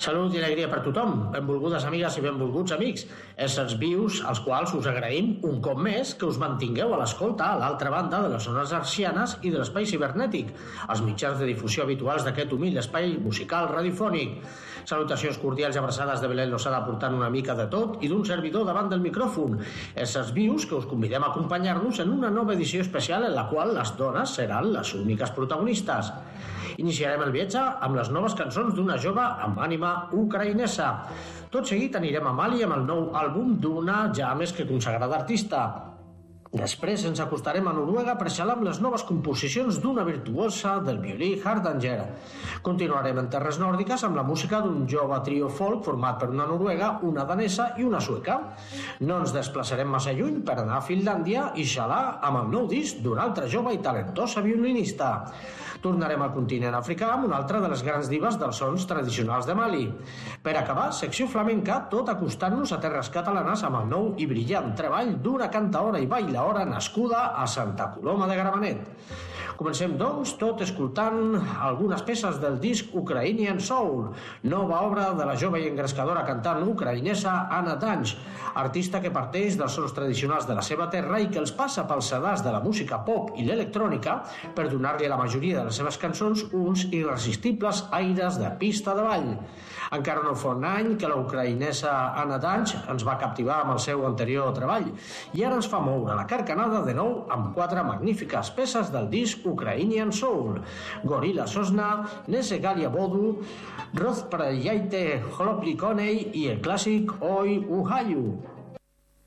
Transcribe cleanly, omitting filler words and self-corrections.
Salut i alegria per tothom, benvolgudes amigues i benvolguts amics, éssers vius als quals us agraïm un cop més que us mantingueu a l'escolta a l'altra banda de les zones arcianes i de l'espai cibernètic, els mitjans de difusió habituals d'aquest humil espai musical radiofònic. Salutacions cordials i abraçades de Belén Losada portant una mica de tot i d'un servidor davant del micròfon, éssers vius que us convidem a acompanyar-nos en una nova edició especial en la qual les dones seran les úniques protagonistes. Iniciarem el viatge amb les noves cançons d'una jove amb ànima ucraïnesa. Tot seguit anirem a Mali amb el nou àlbum d'una ja més que consagrada artista. Després ens acostarem a Noruega per xalar amb les noves composicions d'una virtuosa del violí Hardanger. Continuarem en terres nòrdiques amb la música d'un jove trio folk format per una noruega, una danesa i una sueca. No ens desplaçarem massa lluny per anar a Finlàndia i xalar amb el nou disc d'una altra jove i talentosa violinista. Tornarem al continent africà amb una altra de les grans divas dels sons tradicionals de Mali. Per acabar, secció flamenca, tot acostant-nos a terres catalanes amb el nou i brillant treball d'una cantaora i bailaora nascuda a Santa Coloma de Gramenet. Comencem, doncs, tot escoltant algunes peces del disc Ukrainian Soul, nova obra de la jove i engrescadora cantant ucraïnesa Anna Danch, artista que parteix dels sons tradicionals de la seva terra i que els passa pels sedars de la música pop i l'electrònica per donar-li a la majoria de les seves cançons uns irresistibles aires de pista de ball. Encara no fa un any que la ucraïnesa Anna Danch ens va captivar amb el seu anterior treball i ara ens fa moure la carcanada de nou amb 4 magnífiques peces del disc Ukrainian Soul: Gorilla Sosna, Nese Galia Bodu, Rozprayaite Holoplikonei i el clàssic Oi Uhayu.